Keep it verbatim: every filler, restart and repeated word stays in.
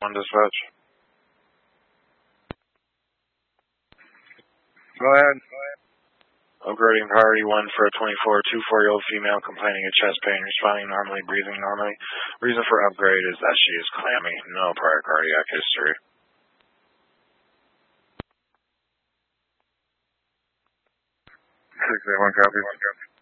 One dispatch. Go ahead. Upgrading priority one for a twenty-four, two-four-year-old female complaining of chest pain, responding normally, breathing normally. Reason for upgrade is that she is clammy. No prior cardiac history. six eight one copy. One copy.